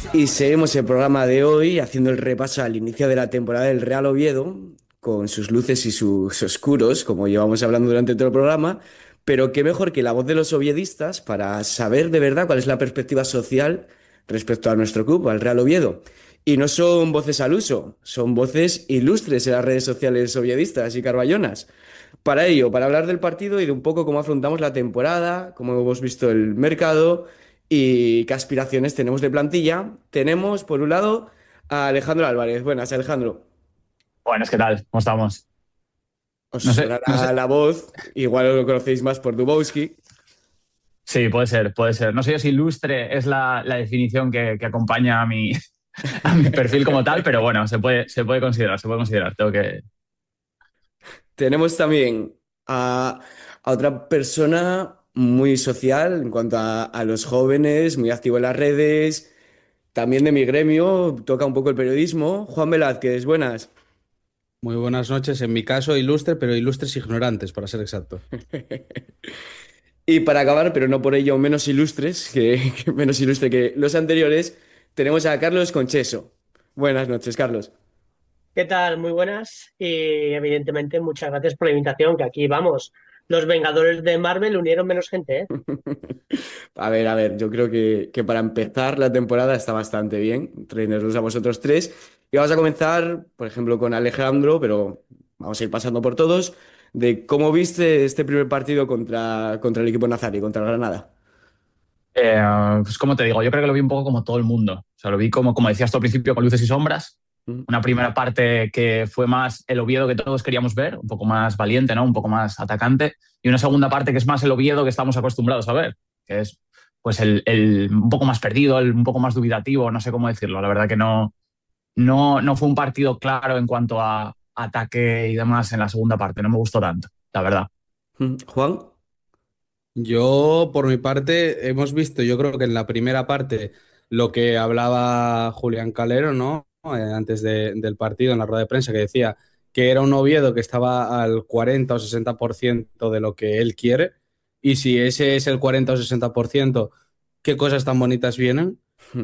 Y seguimos el programa de hoy haciendo el repaso al inicio de la temporada del Real Oviedo, con sus luces y sus oscuros, como llevamos hablando durante todo el programa, pero qué mejor que la voz de los oviedistas para saber de verdad cuál es la perspectiva social respecto a nuestro club, al Real Oviedo. Y no son voces al uso, son voces ilustres en las redes sociales oviedistas y carballonas. Para ello, para hablar del partido y de un poco cómo afrontamos la temporada, cómo hemos visto el mercado y qué aspiraciones tenemos de plantilla, tenemos por un lado a Alejandro Álvarez. Buenas, Alejandro. Buenas, ¿qué tal? ¿Cómo estamos? Os No sé, no sonará sé. la voz, igual lo conocéis más por Dubowski. Sí, puede ser, puede ser. No sé yo si ilustre es la definición que acompaña a a mi perfil como tal, pero bueno, se puede considerar, se puede considerar. Tenemos también a otra persona muy social en cuanto a los jóvenes, muy activo en las redes, también de mi gremio, toca un poco el periodismo. Juan Velázquez, buenas. Muy buenas noches. En mi caso, ilustre, pero ilustres ignorantes, para ser exacto. Y para acabar, pero no por ello menos ilustres, que menos ilustre que los anteriores, tenemos a Carlos Concheso. Buenas noches, Carlos. ¿Qué tal? Muy buenas y evidentemente muchas gracias por la invitación, que aquí vamos. Los Vengadores de Marvel unieron menos gente, ¿eh? A ver, yo creo que para empezar la temporada está bastante bien, traernos a vosotros tres. Y vamos a comenzar, por ejemplo, con Alejandro, pero vamos a ir pasando por todos, de cómo viste este primer partido contra el equipo Nazari, contra el Granada. Pues como te digo, yo creo que lo vi un poco como todo el mundo. O sea, lo vi como decías tú al principio, con luces y sombras. Mm. Una primera parte que fue más el Oviedo que todos queríamos ver, un poco más valiente, ¿no? Un poco más atacante. Y una segunda parte que es más el Oviedo que estamos acostumbrados a ver, que es pues el un poco más perdido, un poco más dubitativo, no sé cómo decirlo. La verdad que no fue un partido claro en cuanto a ataque y demás en la segunda parte. No me gustó tanto, la verdad. Juan. Yo, por mi parte, hemos visto, yo creo que en la primera parte, lo que hablaba Julián Calero, ¿no? Antes del partido, en la rueda de prensa, que decía que era un Oviedo que estaba al 40 o 60% de lo que él quiere. Y si ese es el 40 o 60%, ¿qué cosas tan bonitas vienen?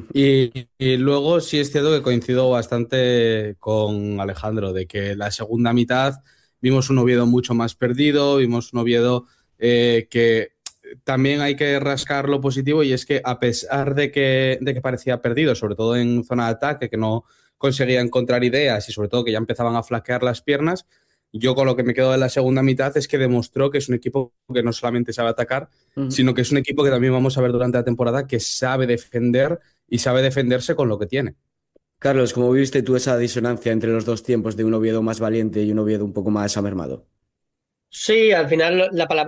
Y luego sí es cierto que coincido bastante con Alejandro, de que la segunda mitad vimos un Oviedo mucho más perdido, vimos un Oviedo que también hay que rascar lo positivo, y es que a pesar de que parecía perdido, sobre todo en zona de ataque, que no conseguía encontrar ideas y sobre todo que ya empezaban a flaquear las piernas, yo con lo que me quedo de la segunda mitad es que demostró que es un equipo que no solamente sabe atacar, sino que es un equipo que también vamos a ver durante la temporada que sabe defender y sabe defenderse con lo que tiene. Carlos, ¿cómo viste tú esa disonancia entre los dos tiempos de un Oviedo más valiente y un Oviedo un poco más amermado? Sí, al final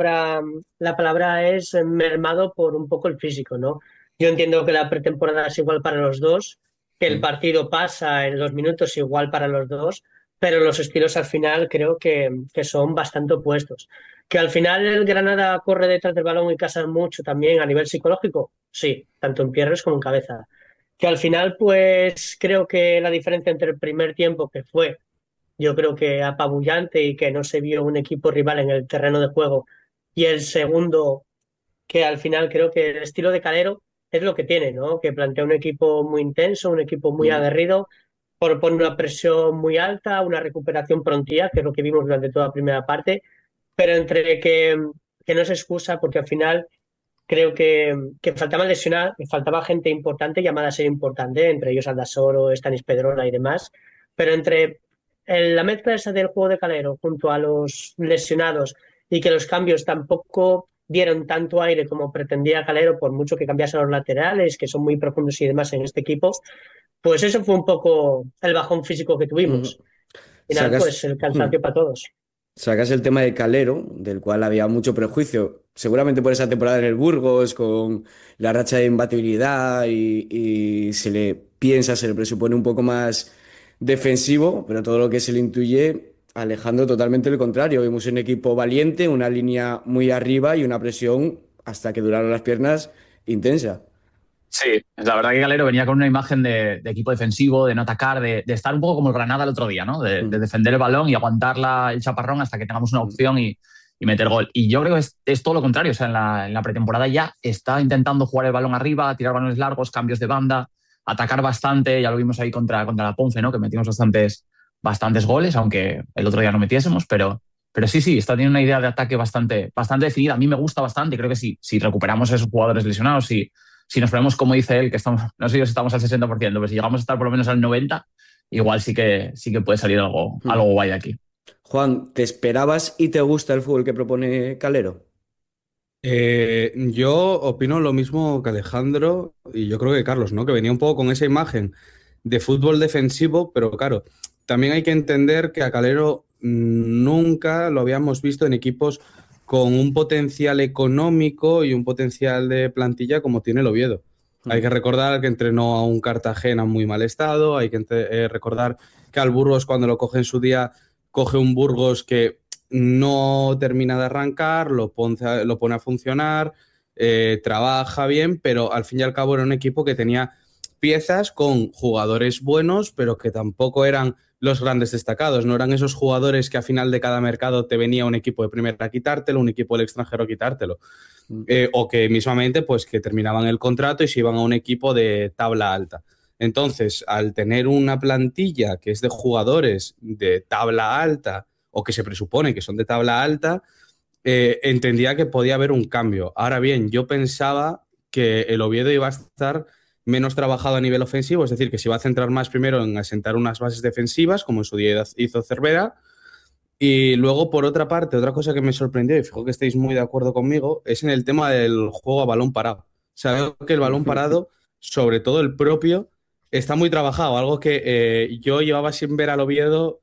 la palabra es mermado por un poco el físico, ¿no? Yo entiendo que la pretemporada es igual para los dos, que el Mm. partido pasa en los minutos igual para los dos, pero los estilos al final creo que son bastante opuestos. Que al final el Granada corre detrás del balón y casa mucho también a nivel psicológico, sí, tanto en piernas como en cabeza. Que al final, pues creo que la diferencia entre el primer tiempo, que fue yo creo que apabullante y que no se vio un equipo rival en el terreno de juego. Y el segundo, que al final creo que el estilo de Calero es lo que tiene, ¿no? Que plantea un equipo muy intenso, un equipo muy Mm. aguerrido, pone una presión muy alta, una recuperación prontía, que es lo que vimos durante toda la primera parte, pero entre que no se excusa porque al final creo que faltaba lesionar, faltaba gente importante llamada a ser importante, entre ellos Aldasoro, Stanis Pedrola y demás, pero entre la mezcla esa del juego de Calero junto a los lesionados y que los cambios tampoco dieron tanto aire como pretendía Calero, por mucho que cambiase los laterales, que son muy profundos y demás en este equipo, pues eso fue un poco el bajón físico que Mm. tuvimos. Al final, Sacas, pues el mm. cansancio para todos. Sacas el tema de Calero, del cual había mucho prejuicio, seguramente por esa temporada en el Burgos, con la racha de imbatibilidad y se le piensa, se le presupone un poco más defensivo, pero todo lo que se le intuye, Alejandro, totalmente lo contrario. Vimos un equipo valiente, una línea muy arriba y una presión hasta que duraron las piernas intensa. Sí, la verdad que Galero venía con una imagen de equipo defensivo, de no atacar, de estar un poco como el Granada el otro día, ¿no? De Mm, defender el balón y aguantar el chaparrón hasta que tengamos una mm, opción y meter gol. Y yo creo que es todo lo contrario. O sea, en la pretemporada ya está intentando jugar el balón arriba, tirar balones largos, cambios de banda. atacar bastante, ya lo vimos ahí contra la Ponce, ¿no? Que metimos bastantes goles, aunque el otro día no metiésemos, pero sí, está teniendo una idea de ataque bastante definida. A mí me gusta bastante y creo que sí, si recuperamos a esos jugadores lesionados, si nos ponemos, como dice él, que estamos, no sé si estamos al 60%, pero si llegamos a estar por lo menos al 90%, igual sí que puede salir algo guay de aquí. Juan, ¿te esperabas y te gusta el fútbol que propone Calero? Yo opino lo mismo que Alejandro y yo creo que Carlos, ¿no? Que venía un poco con esa imagen de fútbol defensivo, pero claro, también hay que entender que a Calero nunca lo habíamos visto en equipos con un potencial económico y un potencial de plantilla como tiene el Oviedo. Hay que recordar que entrenó a un Cartagena en muy mal estado, hay que recordar que al Burgos cuando lo coge en su día, coge un Burgos que no termina de arrancar, lo pone a funcionar, trabaja bien, pero al fin y al cabo era un equipo que tenía piezas con jugadores buenos, pero que tampoco eran los grandes destacados, no eran esos jugadores que a final de cada mercado te venía un equipo de primera a quitártelo, un equipo del extranjero a quitártelo, o que mismamente pues que terminaban el contrato y se iban a un equipo de tabla alta. Entonces, al tener una plantilla que es de jugadores de tabla alta, o que se presupone que son de tabla alta, entendía que podía haber un cambio. Ahora bien, yo pensaba que el Oviedo iba a estar menos trabajado a nivel ofensivo, es decir, que se iba a centrar más primero en asentar unas bases defensivas, como en su día hizo Cervera, y luego, por otra parte, otra cosa que me sorprendió, y fijo que estáis muy de acuerdo conmigo, es en el tema del juego a balón parado. Sabemos que el balón parado, sobre todo el propio, está muy trabajado, algo que yo llevaba sin ver al Oviedo,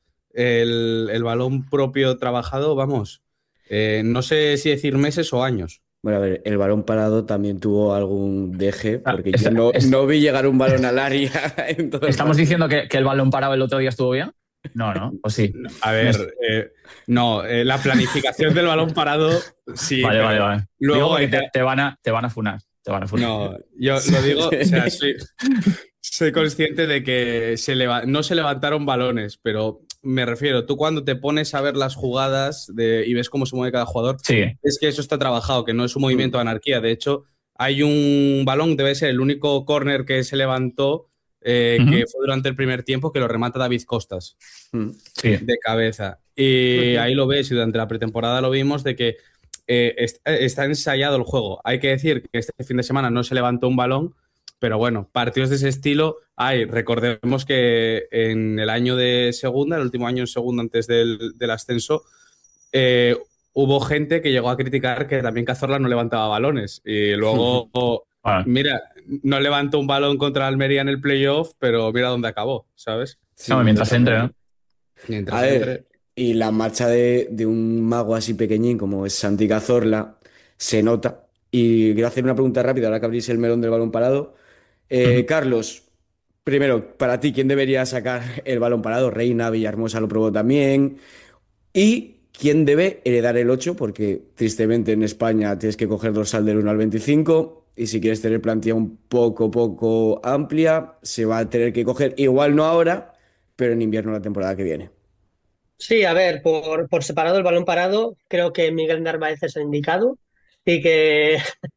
el balón propio trabajado, vamos, no sé si decir meses o años. Bueno, a ver, el balón parado también tuvo algún deje, Ah, porque yo no vi llegar un balón al área en todo el ¿Estamos partido. diciendo que el balón parado el otro día estuvo bien? No, ¿no? ¿O sí? A Me ver, es- no, la planificación del balón parado, sí, Vale, pero vale. Digo luego porque hay que... te van a funar. Te van a funar. No, yo lo digo, o sea, soy consciente de que no se levantaron balones, pero me refiero, tú cuando te pones a ver las jugadas y ves cómo se mueve cada jugador, Sí. es que eso está trabajado, que no es un movimiento de anarquía. De hecho, hay un balón, debe ser el único córner que se levantó, Ujú. que fue durante el primer tiempo, que lo remata David Costas Sí. de cabeza. Y ahí lo ves, y durante la pretemporada lo vimos, de que está ensayado el juego. Hay que decir que este fin de semana no se levantó un balón, pero bueno, partidos de ese estilo hay. Recordemos que en el año de segunda, el último año en segunda antes del ascenso, eh, hubo gente que llegó a criticar que también Cazorla no levantaba balones. Y luego, Bueno, mira, no levantó un balón contra Almería en el playoff, pero mira dónde acabó, ¿sabes? no, Sí, mientras entre, ¿no? totalmente. A Mientras ver, entre. y la marcha de un mago así pequeñín como es Santi Cazorla se nota. Y quiero hacer una pregunta rápida, ahora que abrís el melón del balón parado. Ujú. Carlos, primero, para ti, ¿quién debería sacar el balón parado? Reina, Villahermosa lo probó también. ¿Y quién debe heredar el 8? Porque tristemente en España tienes que coger dorsal del 1 al 25. Y si quieres tener plantilla un poco amplia, se va a tener que coger, igual no ahora, pero en invierno la temporada que viene. Sí, a ver, por separado el balón parado, creo que Miguel Narváez es el indicado y que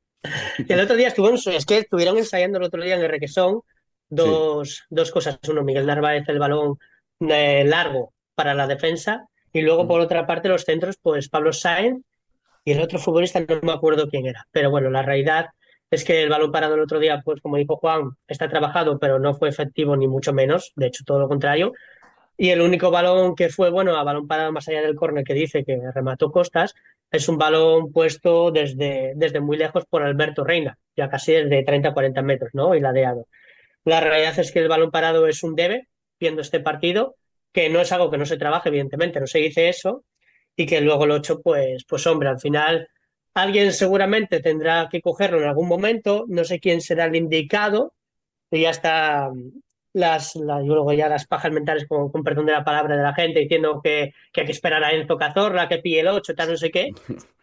el otro día es que estuvieron ensayando el otro día en el Requesón Sí. dos cosas. Uno, Miguel Narváez, el balón largo para la defensa, y luego por otra parte los centros, pues Pablo Sáenz y el otro futbolista no me acuerdo quién era. Pero bueno, la realidad es que el balón parado el otro día, pues como dijo Juan, está trabajado, pero no fue efectivo ni mucho menos, de hecho todo lo contrario. Y el único balón que fue bueno a balón parado más allá del córner que dice que remató Costas es un balón puesto desde muy lejos por Alberto Reina, ya casi desde 30 40 metros, ¿no? Y ladeado. La realidad es que el balón parado es un debe, viendo este partido, que no es algo que no se trabaje, evidentemente, no se dice eso, y que luego lo hecho, pues hombre, al final alguien seguramente tendrá que cogerlo en algún momento, no sé quién será el indicado, y ya está yo luego ya las pajas mentales con perdón de la palabra de la gente diciendo que hay que esperar a Enzo Cazorla, que pille el 8 tal, no sé qué,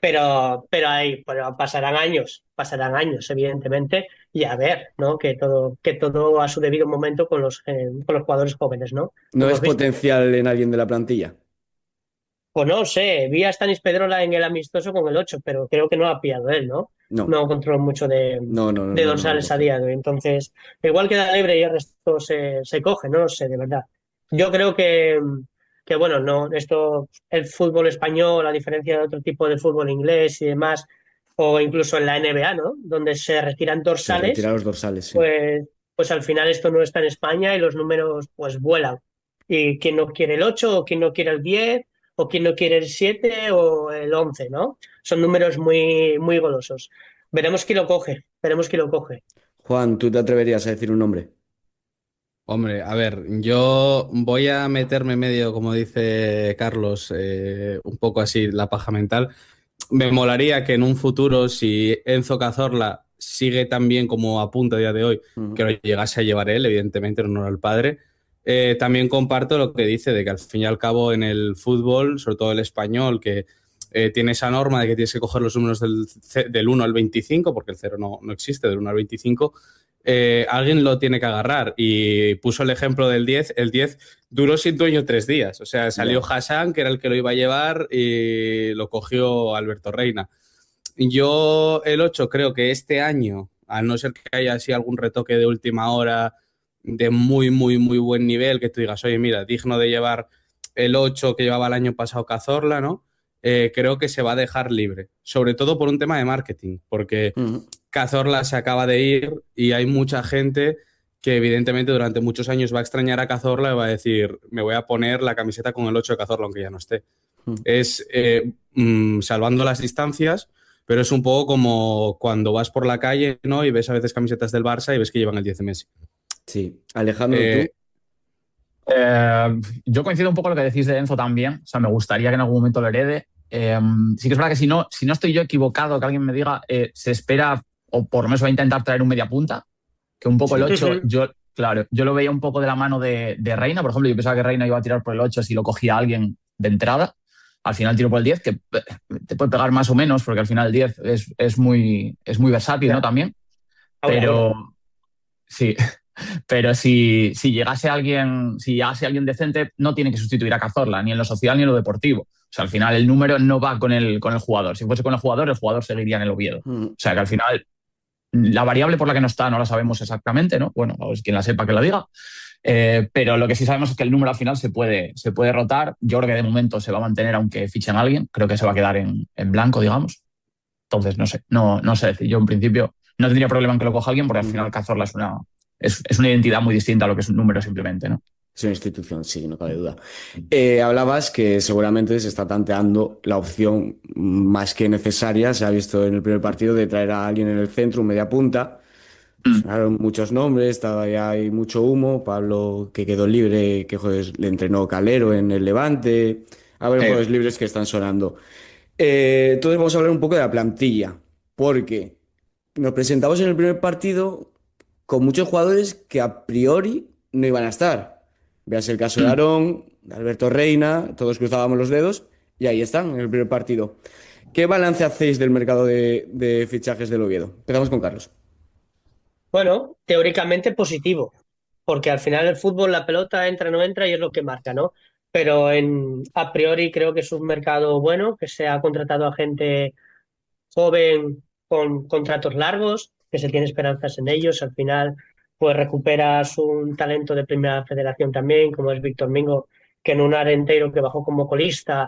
pero pasarán años, evidentemente, y a ver, ¿no? Que todo a su debido momento con los jugadores jóvenes, ¿no? Lo ¿No es hemos visto. potencial en alguien de la plantilla? Pues no sé, vi a Stanis Pedrola en el amistoso con el 8, pero creo que no ha pillado él, ¿no? No, No controló mucho no, no, no, de no, no lo dorsales a cogió. día de hoy. Entonces, igual queda libre y el resto se coge, no lo sé, de verdad. Yo creo que bueno, no, esto, el fútbol español, a diferencia de otro tipo de fútbol inglés y demás, o incluso en la NBA, ¿no? Donde se retiran Se retira dorsales, los dorsales, sí. pues, pues al final esto no está en España y los números pues vuelan. Y quien no quiere el 8 o quien no quiere el 10 o quien no quiere el 7 o el 11, ¿no? Son números muy, muy golosos. Veremos quién lo coge, veremos quién lo coge. Juan, ¿tú te atreverías a decir un nombre? Hombre, a ver, yo voy a meterme medio, como dice Carlos, un poco así la paja mental. Me molaría que en un futuro, si Enzo Cazorla sigue tan bien como apunta a día de hoy, que Ujú. lo llegase a llevar él, evidentemente, en honor al padre. También comparto lo que dice de que al fin y al cabo en el fútbol, sobre todo el español, que tiene esa norma de que tienes que coger los números del 1 al 25, porque el cero no existe, del 1 al 25, alguien lo tiene que agarrar. Y puso el ejemplo del 10. El 10 duró sin dueño 3 días. O sea, salió Ya. Hassan, que era el que lo iba a llevar, y lo cogió Alberto Reina. Yo el 8 creo que este año, a no ser que haya así algún retoque de última hora de muy, muy, muy buen nivel, que tú digas, oye, mira, digno de llevar el 8 que llevaba el año pasado Cazorla, ¿no? Creo que se va a dejar libre, sobre todo por un tema de marketing, porque Ujú. Cazorla se acaba de ir y hay mucha gente que evidentemente durante muchos años va a extrañar a Cazorla y va a decir, me voy a poner la camiseta con el 8 de Cazorla aunque ya no esté. Ujú. Es salvando las distancias, pero es un poco como cuando vas por la calle, ¿no? Y ves a veces camisetas del Barça y ves que llevan el 10 de Messi. Sí. Alejandro, Eh, ¿tú? Yo coincido un poco con lo que decís de Enzo también. O sea, me gustaría que en algún momento lo herede. Sí que es verdad que si no estoy yo equivocado, que alguien me diga, se espera, o por lo menos va a intentar traer un media punta, que un poco el Sí. 8 claro, yo lo veía un poco de la mano de Reina. Por ejemplo, yo pensaba que Reina iba a tirar por el 8 si lo cogía alguien de entrada. Al final tiro por el 10, que te puede pegar más o menos, porque al final el 10 es muy versátil, ¿no? Ya, También. ahora. Pero sí, pero si llegase alguien decente, no tiene que sustituir a Cazorla, ni en lo social ni en lo deportivo. O sea, al final el número no va con el jugador. Si fuese con el jugador seguiría en el Oviedo. O Ujú. sea, que al final la variable por la que no está no la sabemos exactamente, ¿no? Bueno, pues quien la sepa que la diga. Pero lo que sí sabemos es que el número al final se puede rotar. Yo creo que de momento se va a mantener aunque fichen a alguien. Creo que se va a quedar en blanco, digamos. Entonces, no sé, no sé decir. Yo en principio no tendría problema en que lo coja alguien porque al Ujú. final Cazorla es una identidad muy distinta a lo que es un número simplemente, ¿no? Es una institución, sí, no cabe duda. Hablabas que seguramente se está tanteando la opción más que necesaria, se ha visto en el primer partido, de traer a alguien en el centro, un media punta. Mm. Sonaron muchos nombres, todavía hay mucho humo. Pablo, que quedó libre, que jueves le entrenó Calero en el Levante. A ver, Eh, juegos libres que están sonando. Entonces vamos a hablar un poco de la plantilla, porque nos presentamos en el primer partido con muchos jugadores que a priori no iban a estar. Veas el caso de mm. Aarón, de Alberto Reina, todos cruzábamos los dedos y ahí están en el primer partido. ¿Qué balance hacéis del mercado de fichajes del Oviedo? Empezamos con Carlos. Bueno, teóricamente positivo, porque al final el fútbol, la pelota entra, no entra y es lo que marca, ¿no? Pero a priori creo que es un mercado bueno, que se ha contratado a gente joven con contratos largos, que se tiene esperanzas en ellos. Al final, pues recuperas un talento de primera federación también, como es Víctor Mingo, que en un Arenteiro que bajó como colista